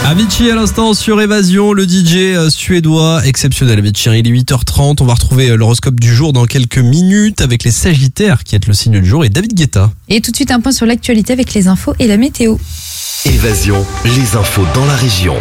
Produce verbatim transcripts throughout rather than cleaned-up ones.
Avicii à l'instant sur Évasion, le D J suédois exceptionnel Avicii. Il est huit heures trente, on va retrouver l'horoscope du jour dans quelques minutes avec les Sagittaires qui est le signe du jour et David Guetta. Et tout de suite un point sur l'actualité avec les infos et la météo. Évasion, les infos dans la région.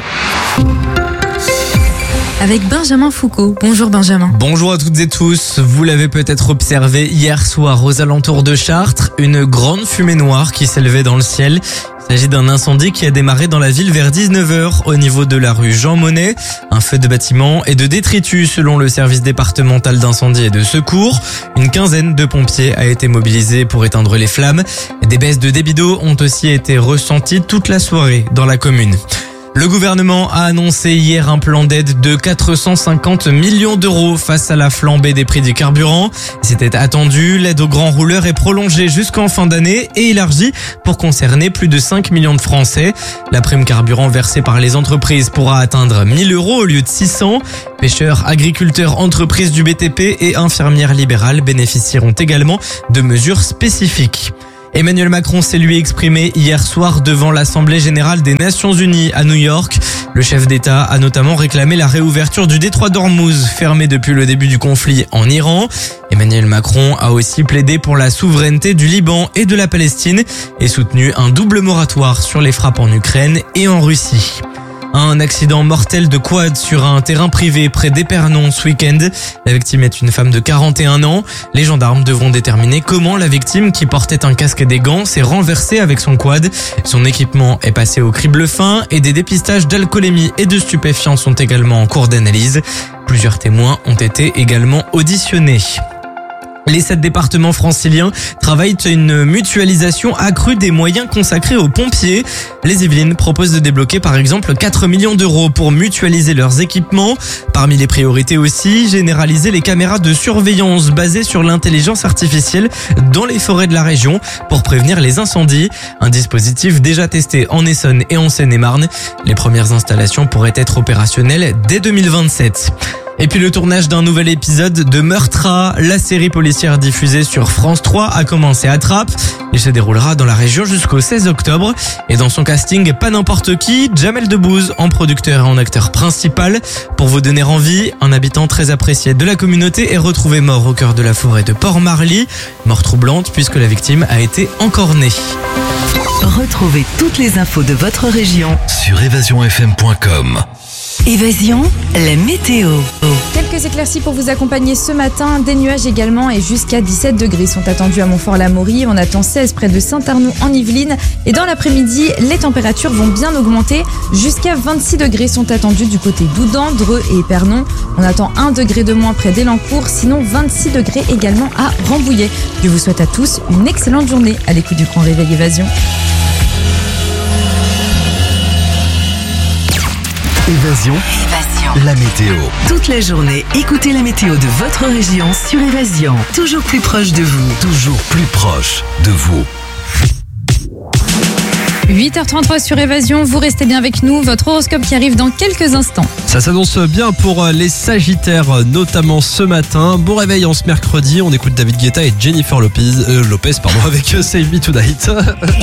Avec Benjamin Foucault. Bonjour Benjamin. Bonjour à toutes et tous. Vous l'avez peut-être observé hier soir aux alentours de Chartres, une grande fumée noire qui s'élevait dans le ciel. Il s'agit d'un incendie qui a démarré dans la ville vers dix-neuf heures au niveau de la rue Jean Monnet. Un feu de bâtiment et de détritus selon le service départemental d'incendie et de secours. Une quinzaine de pompiers a été mobilisés pour éteindre les flammes. Des baisses de débit d'eau ont aussi été ressenties toute la soirée dans la commune. Le gouvernement a annoncé hier un plan d'aide de quatre cent cinquante millions d'euros face à la flambée des prix du carburant. C'était attendu, l'aide aux grands rouleurs est prolongée jusqu'en fin d'année et élargie pour concerner plus de cinq millions de Français. La prime carburant versée par les entreprises pourra atteindre mille euros au lieu de six cents. Pêcheurs, agriculteurs, entreprises du B T P et infirmières libérales bénéficieront également de mesures spécifiques. Emmanuel Macron s'est lui exprimé hier soir devant l'Assemblée générale des Nations Unies à New York. Le chef d'État a notamment réclamé la réouverture du détroit d'Ormuz, fermé depuis le début du conflit en Iran. Emmanuel Macron a aussi plaidé pour la souveraineté du Liban et de la Palestine et soutenu un double moratoire sur les frappes en Ukraine et en Russie. Un accident mortel de quad sur un terrain privé près d'Épernon ce week-end. La victime est une femme de quarante et un ans. Les gendarmes devront déterminer comment la victime, qui portait un casque et des gants, s'est renversée avec son quad. Son équipement est passé au crible fin et des dépistages d'alcoolémie et de stupéfiants sont également en cours d'analyse. Plusieurs témoins ont été également auditionnés. Les sept départements franciliens travaillent à une mutualisation accrue des moyens consacrés aux pompiers. Les Yvelines proposent de débloquer par exemple quatre millions d'euros pour mutualiser leurs équipements. Parmi les priorités aussi, généraliser les caméras de surveillance basées sur l'intelligence artificielle dans les forêts de la région pour prévenir les incendies. Un dispositif déjà testé en Essonne et en Seine-et-Marne. Les premières installations pourraient être opérationnelles dès deux mille vingt-sept. Et puis le tournage d'un nouvel épisode de Meurtra, la série policière diffusée sur France trois a commencé à Trappes. Il se déroulera dans la région jusqu'au seize octobre. Et dans son casting, pas n'importe qui, Jamel Debbouze en producteur et en acteur principal. Pour vous donner envie, un habitant très apprécié de la communauté est retrouvé mort au cœur de la forêt de Port-Marly. Mort troublante puisque la victime a été encornée. Retrouvez toutes les infos de votre région sur évasion f m point com. Évasion, la météo. Quelques éclaircies pour vous accompagner ce matin. Des nuages également et jusqu'à dix-sept degrés sont attendus à Montfort-l'Amaury. On attend seize près de Saint-Arnoux en Yvelines. Et dans l'après-midi, les températures vont bien augmenter. Jusqu'à vingt-six degrés sont attendus du côté d'Oudan, Dreux et Épernon. On attend un degré de moins près d'Elancourt. Sinon, vingt-six degrés également à Rambouillet. Je vous souhaite à tous une excellente journée à l'écoute du Grand Réveil Évasion. Évasion, Évasion. la météo. Toute la journée, écoutez la météo de votre région sur Évasion. Toujours plus proche de vous. Toujours plus proche de vous. huit heures trente-trois sur Évasion, vous restez bien avec nous, votre horoscope qui arrive dans quelques instants. Ça s'annonce bien pour les Sagittaires, notamment ce matin. Bon réveil en ce mercredi, on écoute David Guetta et Jennifer Lopez, euh, Lopez pardon, avec Save Me Tonight.